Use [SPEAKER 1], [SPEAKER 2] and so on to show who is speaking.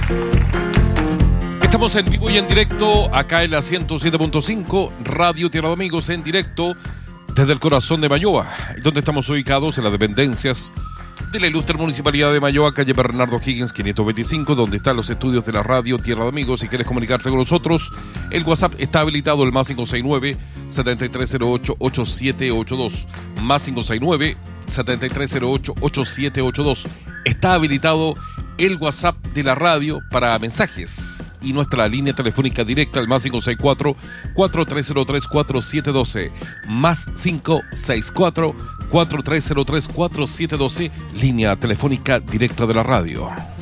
[SPEAKER 1] Estamos en vivo y en directo acá en la 107.5 Radio Tierra de Amigos, en directo desde el corazón de Mayoa, donde estamos ubicados en las dependencias de la ilustre Municipalidad de Mayoa, calle Bernardo Higgins 525, donde están los estudios de la Radio Tierra de Amigos. Si quieres comunicarte con nosotros, el WhatsApp está habilitado, el más 569-7308-8782, más 569-7308-8782. Está habilitado el WhatsApp de la radio para mensajes y nuestra línea telefónica directa, el más 564-4303-4712, más 564-4303-4712, línea telefónica directa de la radio.